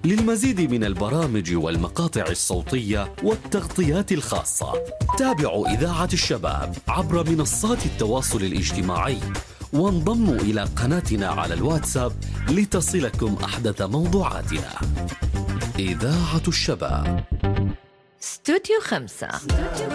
للمزيد من البرامج والمقاطع الصوتية والتغطيات الخاصة تابعوا إذاعة الشباب عبر منصات التواصل الاجتماعي، وانضموا إلى قناتنا على الواتساب لتصلكم أحدث موضوعاتنا. إذاعة الشباب، استوديو 5.